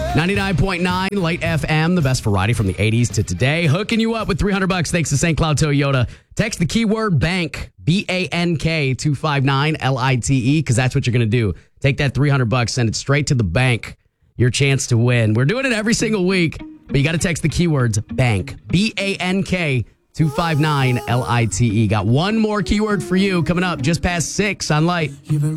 99.9 Light FM, the best variety from the 80s to today. Hooking you up with $300 thanks to St. Cloud Toyota. Text the keyword BANK, BANK, 259LITE, because that's what you're going to do. Take that $300, send it straight to the bank. Your chance to win. We're doing it every single week, but you got to text the keywords BANK, BANK, 259LITE. Got one more keyword for you coming up just past 6 on Light. You've been